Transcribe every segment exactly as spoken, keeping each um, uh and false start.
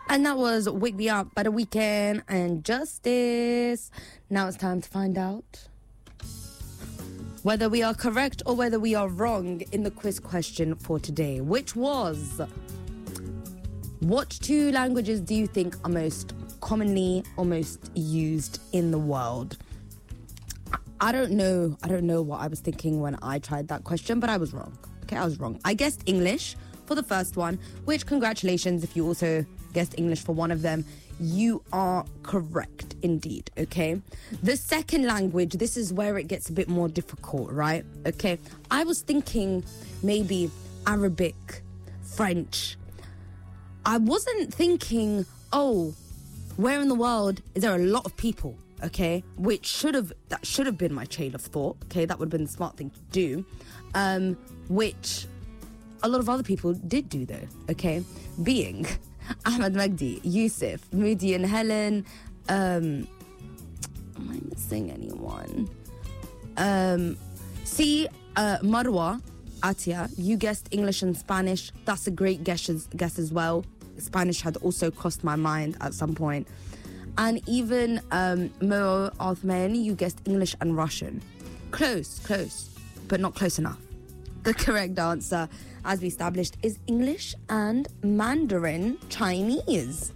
And that was Wake Me Up by The Weeknd and Justice. Now it's time to find out whether we are correct or whether we are wrong in the quiz question for today, which was, what two languages do you think are most commonly or most used in the world? I don't know. I don't know what I was thinking when I tried that question, but I was wrong. Okay, I was wrong. I guessed English for the first one, which congratulations if you also guessed English for one of them. You are correct indeed, okay? The second language, this is where it gets a bit more difficult, right? Okay, I was thinking maybe Arabic, French. I wasn't thinking, oh, where in the world is there a lot of people, okay? Which should have, that should have been my train of thought, okay? That would have been the smart thing to do, um, which a lot of other people did do though, okay? Being Ahmed Magdi, Yusuf, Moody and Helen, um, am I missing anyone? Um, see, uh, Marwa, Atia, you guessed English and Spanish. That's a great guess, guess as well. Spanish had also crossed my mind at some point. And even um, Mo Othman, you guessed English and Russian. Close, close, but not close enough. The correct answer, as we established, is English and Mandarin Chinese.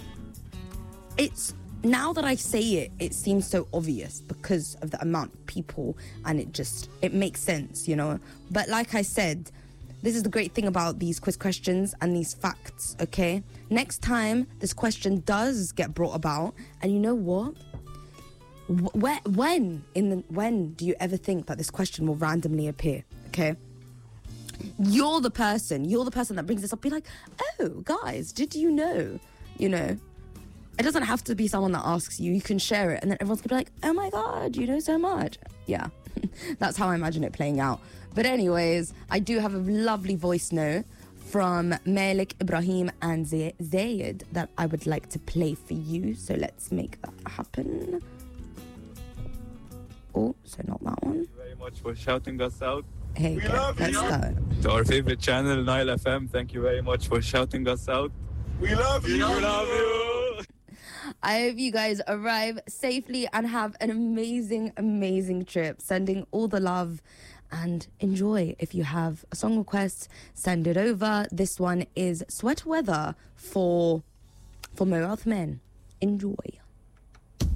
It's, now that I say it, it seems so obvious because of the amount of people, and it just, it makes sense, you know. But like I said, this is the great thing about these quiz questions and these facts, okay? Next time this question does get brought about, and you know what? Where, when, in the, when do you ever think that this question will randomly appear, okay? You're the person, you're the person that brings this up. Be like, oh, guys, did you know? You know, it doesn't have to be someone that asks you. You can share it, and then everyone's gonna be like, oh my God, you know so much. Yeah, that's how I imagine it playing out. But anyways, I do have a lovely voice note from Malik, Ibrahim, and Zayed that I would like to play for you. So let's make that happen. Oh, so not that one. Thank you very much for shouting us out. Hey, we go. love Let's you. start. To our favorite channel, Nile F M, thank you very much for shouting us out. We love you. We love you. I hope you guys arrive safely and have an amazing, amazing trip. Sending all the love and enjoy. If you have a song request, send it over. This one is Sweat Weather for, for Mo Othman. Enjoy.